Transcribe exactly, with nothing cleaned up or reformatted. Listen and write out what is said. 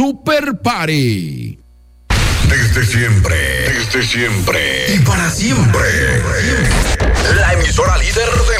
Super Party. Desde siempre, desde siempre y para siempre. La emisora líder